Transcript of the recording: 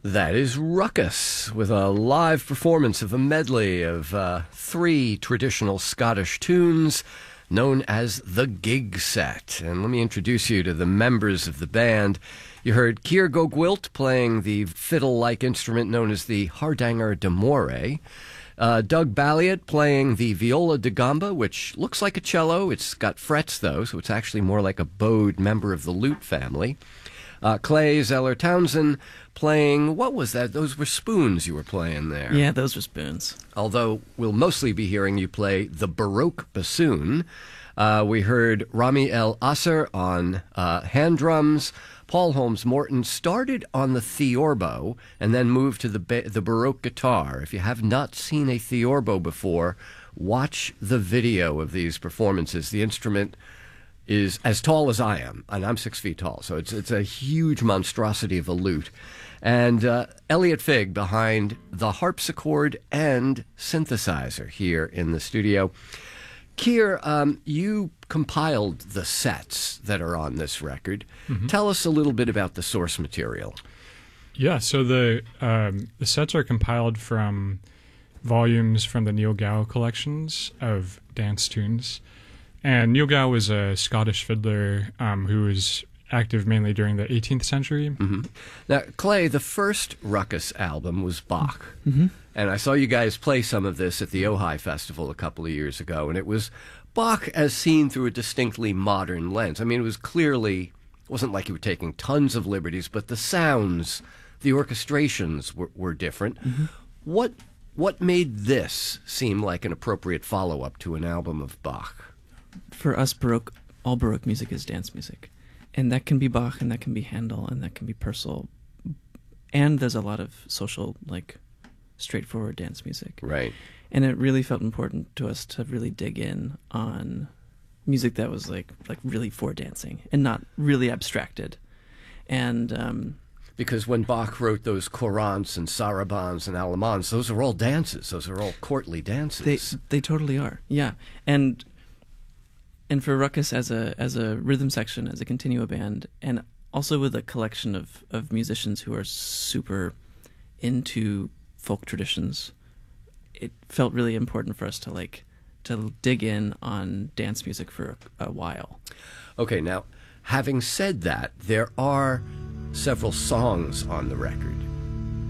That is Ruckus with a live performance of a medley of three traditional Scottish tunes known as the Gig Set. And let me introduce you to the members of the band. You heard Ciar Go Gwilt playing the fiddle-like instrument known as the Hardanger de Moray. Doug Balliot playing the viola da gamba, which looks like a cello. It's got frets, though, so it's actually more like a bowed member of the lute family. Clay Zeller-Townsend playing, what was that? Those were spoons you were playing there. Yeah, those were spoons. Although we'll mostly be hearing you play the Baroque bassoon. We heard Rami El Asser on hand drums. Paul Holmes Morton started on the theorbo and then moved to the Baroque guitar. If you have not seen a theorbo before, watch the video of these performances. The instrument is as tall as I am, and I'm 6 feet tall, so it's a huge monstrosity of a lute. And Elliot Figg behind the harpsichord and synthesizer here in the studio. Ciar, you compiled the sets that are on this record. Mm-hmm. Tell us a little bit about the source material. Yeah, so the sets are compiled from volumes from the Neil Gow collections of dance tunes. And Neil Gow was a Scottish fiddler who was active mainly during the 18th century. Mm-hmm. Now, Clay, the first Ruckus album was Bach. Mm-hmm. And I saw you guys play some of this at the Ojai Festival a couple of years ago, and it was Bach as seen through a distinctly modern lens. I mean, it was clearly, it wasn't like you were taking tons of liberties, but the sounds, the orchestrations were different. Mm-hmm. What made this seem like an appropriate follow-up to an album of Bach? For us, all Baroque music is dance music. And that can be Bach, and that can be Handel, and that can be Purcell. And there's a lot of social, straightforward dance music. Right. And it really felt important to us to really dig in on music that was like really for dancing and not really abstracted. And because when Bach wrote those courants and sarabands and allemands, those are all dances. Those are all courtly dances. They totally are. Yeah. And for Ruckus as a rhythm section, as a continuo band, and also with a collection of musicians who are super into folk traditions, it felt really important for us to dig in on dance music for a while. Okay, now, having said that, there are several songs on the record.